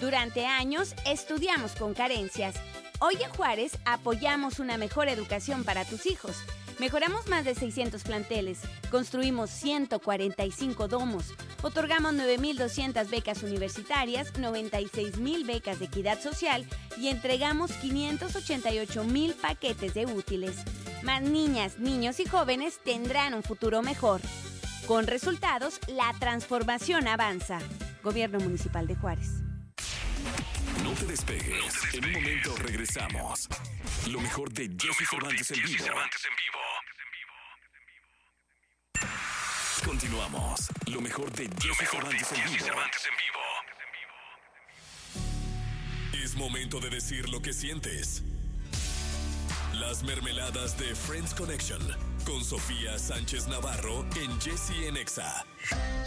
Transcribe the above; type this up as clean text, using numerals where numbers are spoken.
Durante años estudiamos con carencias. Hoy en Juárez apoyamos una mejor educación para tus hijos. Mejoramos más de 600 planteles, construimos 145 domos, otorgamos 9,200 becas universitarias, 96,000 becas de equidad social y entregamos 588,000 paquetes de útiles. Más niñas, niños y jóvenes tendrán un futuro mejor. Con resultados, la transformación avanza. Gobierno Municipal de Juárez. No te despegues. En un momento regresamos. Lo mejor de Jesse Cervantes en vivo. Continuamos. Lo mejor de Jesse Cervantes en vivo. Es momento de decir lo que sientes. Las mermeladas de Friends Connection con Sofía Sánchez Navarro en Jesse en Exa.